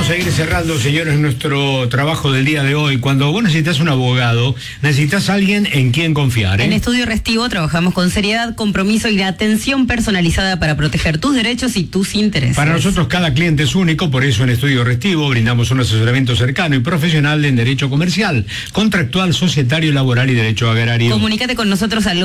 a ir cerrando, señores, nuestro trabajo del día de hoy. Cuando vos necesitas un abogado, necesitas a alguien en quien confiar, ¿eh? En Estudio Restivo trabajamos con seriedad, compromiso y atención personalizada para proteger tus derechos y tus intereses. Para nosotros cada cliente es único, por eso en Estudio Restivo brindamos un asesoramiento cercano y profesional en derecho comercial, contractual, societario, laboral y derecho agrario. Comunícate con nosotros al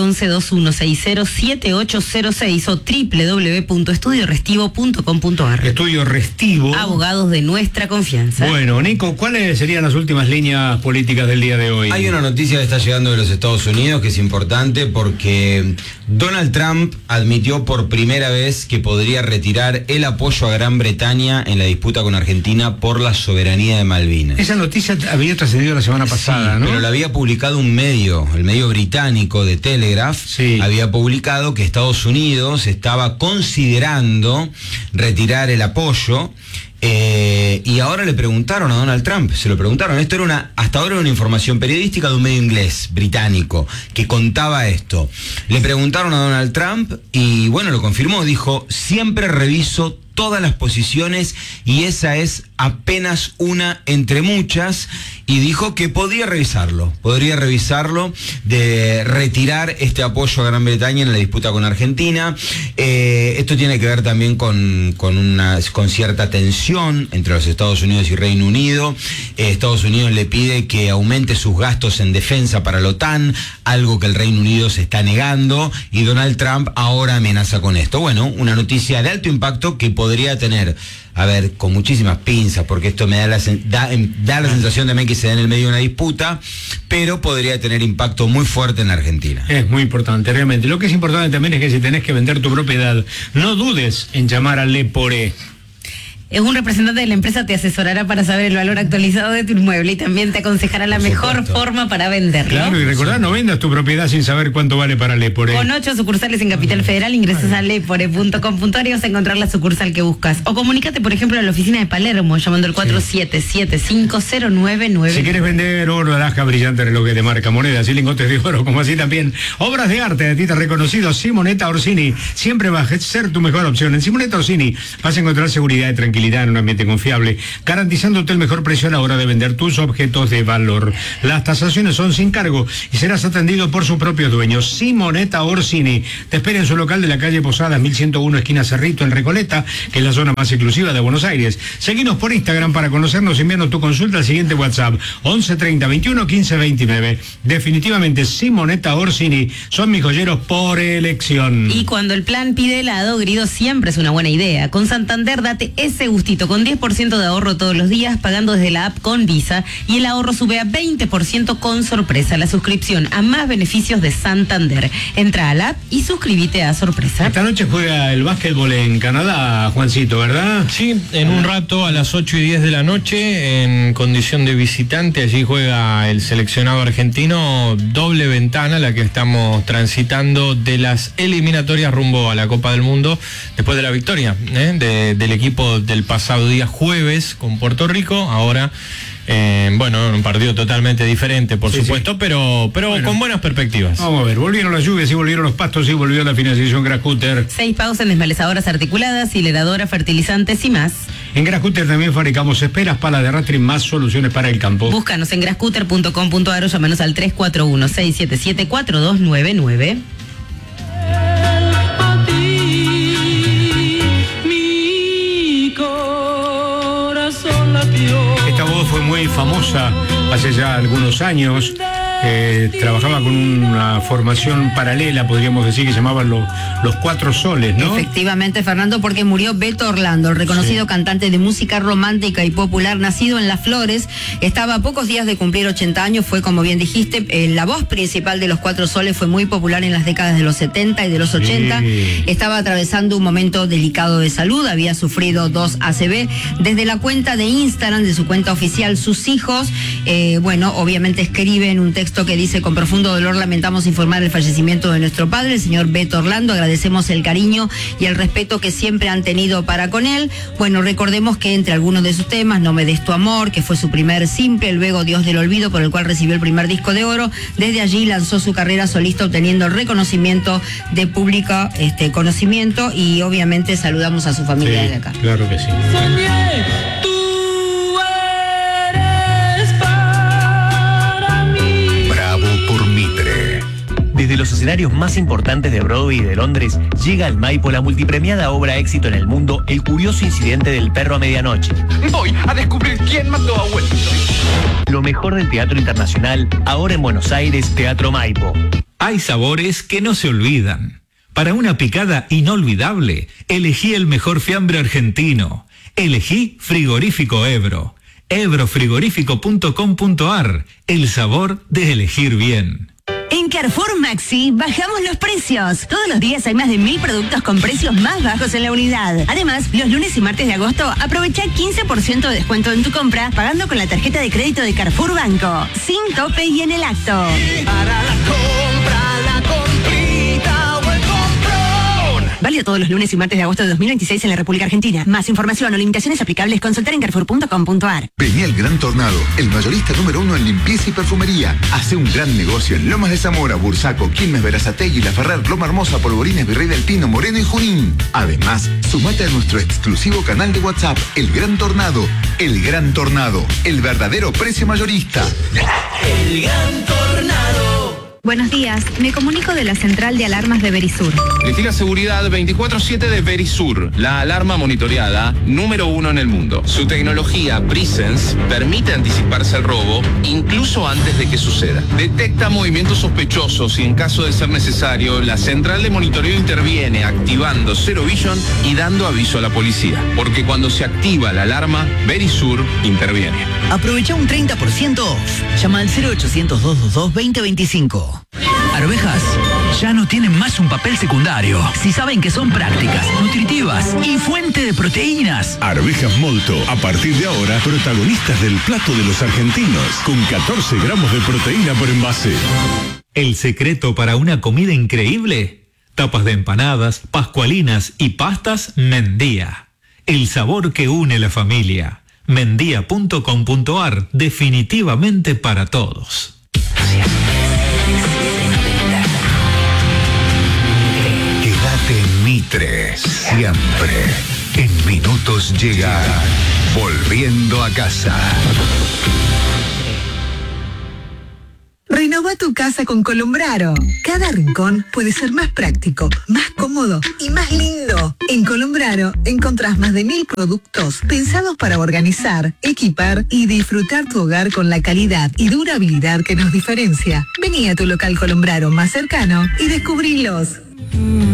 1121607806 o www.estudiorestivo.com.ar. Estudio Restivo. Abogados de nuestra confianza. Bueno, Nico, ¿cuáles serían las últimas líneas políticas del día de hoy? Hay una noticia que está llegando de los Estados Unidos que es importante porque Donald Trump admitió por primera vez que podría retirar el apoyo a Gran Bretaña en la disputa con Argentina por la soberanía de Malvinas. Esa noticia había trascendido la semana pasada, sí, ¿no? Pero la había publicado un medio, el medio británico de Telegraph, sí. Había publicado que Estados Unidos estaba considerando retirar el apoyo. Y ahora le preguntaron a Donald Trump, se lo preguntaron, esto era hasta ahora una información periodística de un medio inglés, británico, que contaba esto. Le preguntaron a Donald Trump y bueno, lo confirmó, dijo, siempre reviso todas las posiciones y esa es apenas una entre muchas, y dijo que podría revisarlo de retirar este apoyo a Gran Bretaña en la disputa con Argentina. Esto tiene que ver también con cierta tensión entre los Estados Unidos y Reino Unido. Estados Unidos le pide que aumente sus gastos en defensa para la OTAN, algo que el Reino Unido se está negando, y Donald Trump ahora amenaza con esto. Bueno, una noticia de alto impacto que podría tener, a ver, con muchísimas pinzas, porque esto me da la sensación también que se da en el medio de una disputa, pero podría tener impacto muy fuerte en la Argentina. Es muy importante, realmente. Lo que es importante también es que si tenés que vender tu propiedad, no dudes en llamar a Lepore. Es un representante de la empresa, te asesorará para saber el valor actualizado de tu inmueble y también te aconsejará la mejor forma para venderlo. Claro, y recordá, no vendas tu propiedad sin saber cuánto vale para Lepore. Con 8 sucursales en Capital Federal, ingresas a lepore.com.ar y vas a encontrar la sucursal que buscas. O comunícate, por ejemplo, a la oficina de Palermo, llamando al 47750999. Si quieres vender oro, alhaja, brillante, relojes de marca, monedas y lingotes de oro, como así también obras de arte de artistas reconocidos, Simonetta Orsini siempre va a ser tu mejor opción. En Simonetta Orsini vas a encontrar seguridad y tranquilidad en un ambiente confiable, garantizándote el mejor precio a la hora de vender tus objetos de valor. Las tasaciones son sin cargo y serás atendido por sus propios dueños. Simonetta Orsini te espera en su local de la calle Posadas 1101, esquina Cerrito, en Recoleta, que es la zona más exclusiva de Buenos Aires. Seguinos por Instagram para conocernos, enviando tu consulta al siguiente WhatsApp 11 30 21 15 29. Definitivamente Simonetta Orsini son mis joyeros por elección. Y cuando el plan pide helado, Grido siempre es una buena idea. Con Santander date ese gustito, con 10% de ahorro todos los días, pagando desde la app con Visa, y el ahorro sube a 20% con sorpresa. La suscripción a más beneficios de Santander. Entra a la app y suscríbete a sorpresa. Esta noche juega el básquetbol en Canadá, Juancito, ¿verdad? Sí, en un rato a las 8:10 de la noche, en condición de visitante, allí juega el seleccionado argentino. Doble ventana la que estamos transitando de las eliminatorias rumbo a la Copa del Mundo, después de la victoria del equipo del pasado día jueves con Puerto Rico. Ahora bueno, un partido totalmente diferente, por supuesto, sí. pero bueno, con buenas perspectivas. Vamos a ver, volvieron las lluvias y volvieron los pastos y volvió la financiación Grascutter. 6 pagos en desmalezadoras articuladas, hileradoras, fertilizantes y más. En Grascutter también fabricamos esperas, palas de arrastre y más soluciones para el campo. Búscanos en grascutter.com.ar o llámanos al 341-677-4299. Esta voz fue muy famosa hace ya algunos años. Trabajaba con una formación paralela, podríamos decir, que llamaban los Cuatro Soles, ¿no? Efectivamente, Fernando, porque murió Beto Orlando, el reconocido cantante de música romántica y popular, nacido en Las Flores. Estaba a pocos días de cumplir 80 años, fue, como bien dijiste, la voz principal de los Cuatro Soles, fue muy popular en las décadas de los 70 y de los 80. Estaba atravesando un momento delicado de salud, había sufrido 2 ACV. Desde la cuenta de Instagram, de su cuenta oficial, sus hijos, obviamente escriben un texto que dice: con profundo dolor lamentamos informar el fallecimiento de nuestro padre, el señor Beto Orlando. Agradecemos el cariño y el respeto que siempre han tenido para con él. Bueno, recordemos que entre algunos de sus temas, No me des tu amor, que fue su primer simple, luego Dios del olvido, por el cual recibió el primer disco de oro. Desde allí lanzó su carrera solista, obteniendo el reconocimiento de público conocimiento, y obviamente saludamos a su familia desde acá. Claro que sí. Desde los escenarios más importantes de Broadway y de Londres, llega al Maipo la multipremiada obra éxito en el mundo, El curioso incidente del perro a medianoche. Voy a descubrir quién mató a Wellington. Lo mejor del teatro internacional, ahora en Buenos Aires, Teatro Maipo. Hay sabores que no se olvidan. Para una picada inolvidable, elegí el mejor fiambre argentino. Elegí Frigorífico Ebro. Ebrofrigorífico.com.ar. El sabor de elegir bien. En Carrefour Maxi bajamos los precios. Todos los días hay más de 1000 productos con precios más bajos en la unidad. Además, los lunes y martes de agosto aprovecha 15% de descuento en tu compra pagando con la tarjeta de crédito de Carrefour Banco. Sin tope y en el acto. Para la compra, la comprita o el comprón. Válido todos los lunes y martes de agosto de 2026 en la República Argentina. Más información o limitaciones aplicables, consultar en carrefour.com.ar. Vení al Gran Tornado, el mayorista número 1 en limpieza y perfumería. Hace un gran negocio en Lomas de Zamora, Bursaco, Quilmes, Berazategui, La Ferrer, Loma Hermosa, Polvorines, Virrey del Pino, Moreno y Junín. Además, sumate a nuestro exclusivo canal de WhatsApp, El Gran Tornado. El Gran Tornado, el verdadero precio mayorista. El Gran Tornado. Buenos días, me comunico de la central de alarmas de Verisur. Estila seguridad 24/7 de Verisur, la alarma monitoreada número 1 en el mundo. Su tecnología Presence permite anticiparse al robo incluso antes de que suceda. Detecta movimientos sospechosos y en caso de ser necesario, la central de monitoreo interviene activando Zero Vision y dando aviso a la policía. Porque cuando se activa la alarma, Verisur interviene. Aprovecha un 30% off. Llama al 0800-222-2025. Arvejas ya no tienen más un papel secundario. Si saben que son prácticas, nutritivas y fuente de proteínas. Arvejas Molto, a partir de ahora, protagonistas del plato de los argentinos, con 14 gramos de proteína por envase. ¿El secreto para una comida increíble? Tapas de empanadas, pascualinas y pastas Mendía. El sabor que une la familia. Mendía.com.ar, definitivamente para todos. Quédate en Mitre, siempre. En minutos llega Volviendo a Casa. Renova tu casa con Colombraro. Cada rincón puede ser más práctico, más cómodo y más lindo. En Colombraro encontrás más de 1000 productos pensados para organizar, equipar y disfrutar tu hogar con la calidad y durabilidad que nos diferencia. Vení a tu local Colombraro más cercano y descubrilos.